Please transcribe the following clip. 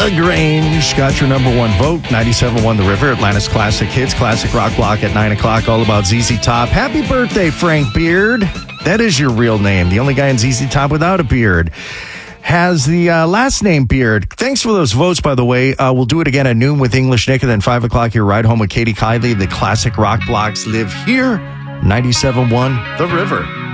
LaGrange got your number one vote. 97.1 The River, Atlanta's Classic Hits, Classic Rock Block at 9 o'clock, all about ZZ Top. Happy birthday, Frank Beard. That is your real name. The only guy in ZZ Top without a beard has the last name Beard. Thanks for those votes, by the way. We'll do it again at noon with English Nick, and then 5 o'clock, your ride home with Katie Kiley. The Classic Rock Blocks live here. 97.1 The River.